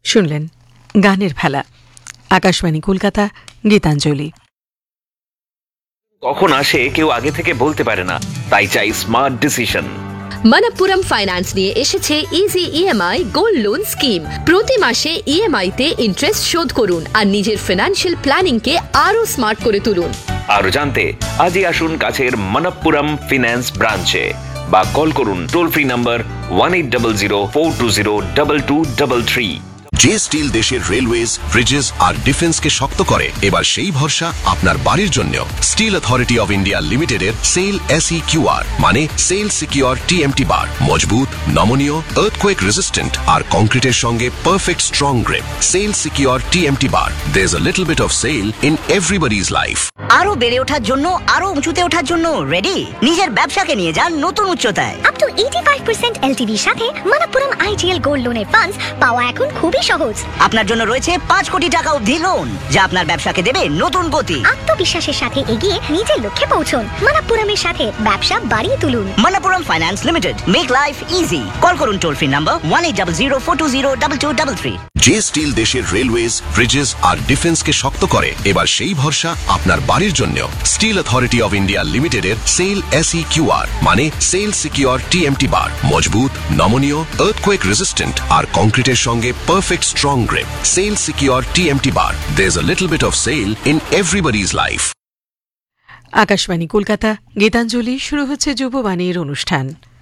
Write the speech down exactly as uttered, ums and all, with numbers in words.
শুনলেন গানের ভেলা, আকাশবাণী কলকাতা, গীতাঞ্জলি। কখন আসে কেউ আগে থেকে বলতে পারে না, তাই চাই স্মার্ট ডিসিশন। মনপ্পুরম ফাইন্যান্স নিয়ে এসেছে easy EMI gold loan scheme. প্রতি মাসে ইএমআই তে ইন্টারেস্ট শোধ করুন আর নিজের ফিনান্সিয়াল প্ল্যানিং কে আরো স্মার্ট করে তুলুন। আরো জানতে আজই আসুন কাছের মনপ্পুরম ফিন্যান্স ব্রাঞ্চে বা কল করুন toll free number one eight double zero four two zero double two double three. যে স্টিল দেশের রেলওয়েজ, ব্রিজেস আর ডিফেন্সকে শক্ত করে, এবার সেই ভরসা আপনার বাড়ির জন্য। স্টিল অথরিটি অফ ইন্ডিয়া লিমিটেডের সেল এসই কিউআর মানে সেল সিকিউর টিএমটি বার, মজবুত, নমনীয়, আর্থকোয়েক রেজিস্ট্যান্ট আর কংক্রিটের সঙ্গে perfect strong grip. Sell secure TMT bar, there's a little bit of sell in everybody's life. আরো বেড়ে ওঠার জন্য, আরো উঁচুতে ওঠার জন্য রেডি? নিজের ব্যবসাকে নিয়ে যান নতুন উচ্চতায়। আপ টু পঁচাশি পার্সেন্ট এলটিভির সাথে মনপ্পুরম আইজিএল গোল্ড লোনের ফান্ডস পাওয়া এখন খুবই সহজ। আপনার জন্য রয়েছে পাঁচ কোটি টাকা অবধি লোন, যা আপনার ব্যবসাকে দেবে নতুন গতি। আত্মবিশ্বাসের সাথে এগিয়ে নিজের লক্ষ্যে পৌঁছুন। মনপ্পুরমের সাথে ব্যবসা বাড়িয়ে তুলুন। Manappuram finance limited, make life easy. Call করুন toll free number one eight double zero four two zero double two double three. যে স্টিল দেশের রেলওয়েজ, ব্রিজেস আর ডিফেন্সকে শক্ত করে, এবার সেই ভরসা আপনার বাড়ির জন্য। স্টিল অথরিটি অফ ইন্ডিয়া লিমিটেডের সেল এসই কিউআর মানে সেল সিকিউর টিএমটি বার, মজবুত, নমনীয়, আর্থকোয়েক রেজিস্ট্যান্ট আর কংক্রিটের সঙ্গে perfect strong grip. Sell secure TMT bar, there's a little bit of sell in everybody's life. Akashvani Kolkata, Gitanjali. শুরু হচ্ছে যুববাণীর অনুষ্ঠান।